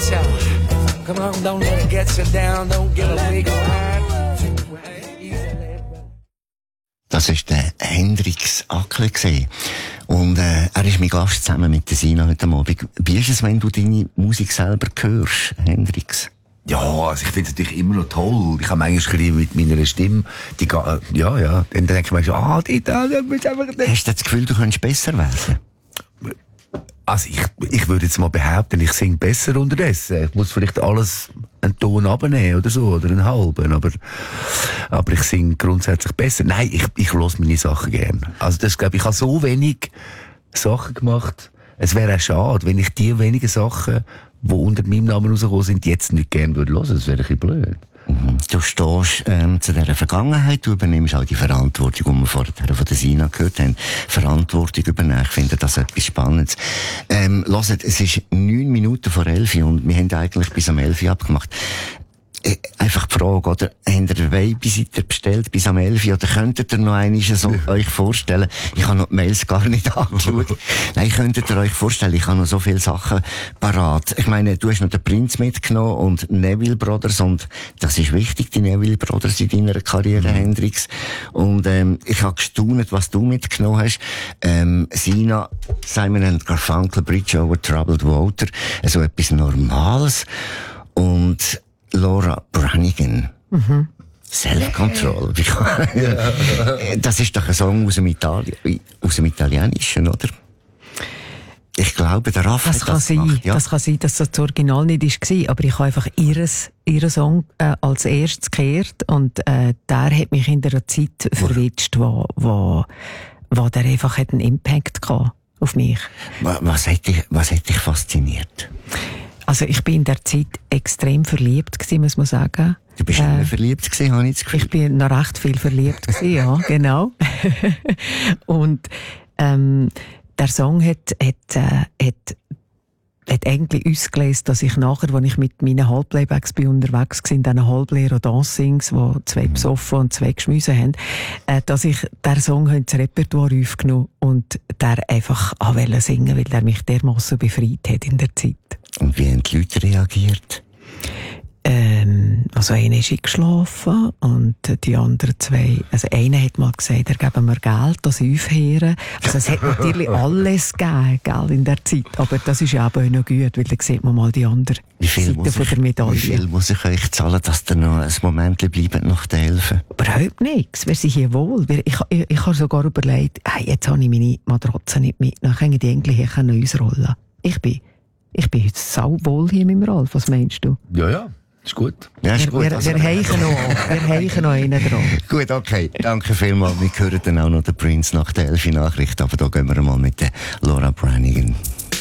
watch out. Come on, don't let it get you down. Don't give a big ride. Das war der Hendrix Ackle gewesen. Und er ist mein Gast zusammen mit der Sina heute Abend. Wie ist es, wenn du deine Musik selber hörst, Hendrix? Ja, also ich finde es natürlich immer noch toll. Ich habe manchmal mit meiner Stimme, ja, dann denke ich mir so, das bist einfach nicht. Hast du das Gefühl, du könntest besser werden? Also ich würde jetzt mal behaupten, ich singe besser unterdessen. Ich muss vielleicht alles einen Ton abnehmen oder so, oder einen halben, aber ich singe grundsätzlich besser. Nein, ich höre meine Sachen gerne. Also das, glaube ich habe so wenig Sachen gemacht. Es wäre auch schade, wenn ich die wenigen Sachen, die unter meinem Namen rausgekommen sind, jetzt nicht gerne hören würde. Das wäre ein bisschen blöd. Du stehst zu dieser Vergangenheit, du übernimmst auch die Verantwortung, die wir vorher von der Sina gehört haben. Verantwortung übernehmen, ich finde das etwas Spannendes. Hört, es ist 9 Minuten vor 11 und wir haben eigentlich bis um 11 abgemacht. Einfach die Frage, oder? Habt ihr einen Babysitter bestellt bis am 11 oder könntet ihr noch einmal so euch vorstellen? Ich habe noch die Mails gar nicht angeschaut. Nein, könntet ihr euch vorstellen, ich habe noch so viele Sachen parat. Ich meine, du hast noch den Prinz mitgenommen und Neville Brothers und das ist wichtig, die Neville Brothers in deiner Karriere, Hendrix. Und ich habe gestaunt, was du mitgenommen hast. Sina, Simon & Garfunkel, Bridge over Troubled Water, so etwas Normales. Und Laura Branigan. Self-Control. Das ist doch ein Song aus dem Italienischen, oder? Ich glaube, der Raff hat das gemacht. Ja. Das kann sein, dass das Original nicht war, aber ich habe einfach ihren Song als erstes gehört und der hat mich in der Zeit verwitscht, wo der einfach einen Impact hatte auf mich. Was hat dich fasziniert? Also ich bin in der Zeit extrem verliebt gewesen, muss man sagen. Du bist immer verliebt gewesen, habe ich das Gefühl. Ich bin noch recht viel verliebt gewesen, ja, genau. Und der Song hat eigentlich ausgelöst, dass ich nachher, als ich mit meinen Halbplaybacks unterwegs war, in diesen Halbleer- und Dancings, wo 2 besoffen und 2 geschmissen haben, dass ich den Song ins Repertoire aufgenommen und der einfach singen wollte, weil der mich dermassen befreit hat in der Zeit. Und wie haben die Leute reagiert? Also einer ist eingeschlafen und die anderen 2, also einer hat mal gesagt, er gebe mir Geld, dass ich aufhöre. Also es hat natürlich alles gegeben, gell, in der Zeit, aber das ist ja auch noch gut, weil dann sieht man mal die andere Seite von der Medaille. Wie viel muss ich euch zahlen, dass ihr noch ein Moment bleibt nach der 11? Überhaupt nichts, wir sind hier wohl. Ich habe sogar überlegt, hey, jetzt habe ich meine Matratze nicht mit, dann können die Engel hier ausrollen. Ich bin jetzt sauwohl hier mit dem Ralf, was meinst du? Ja. Ist gut. Ja, ist gut. Wir heichen noch einen dran. Gut, okay. Danke vielmals. Wir hören dann auch noch den Prince nach der 11 Nachricht, aber da gehen wir mal mit der Laura Branigan.